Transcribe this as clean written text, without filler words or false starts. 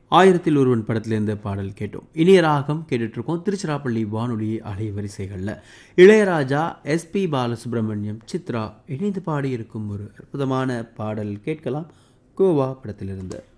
ஆயிரத்தில் ஒருவன் படத்திலிருந்த பாடல் கேட்டோம். இனிய ராகம் கேட்டுட்டு இருக்கோம் திருச்சிராப்பள்ளி வானொலி அலைவரிசைகளில். இளையராஜா, எஸ்பி பாலசுப்ரமணியம், சித்ரா இணைந்து பாடியிருக்கும் ஒரு அற்புதமான பாடல் கேட்கலாம். கோவா படத்திலிருந்து.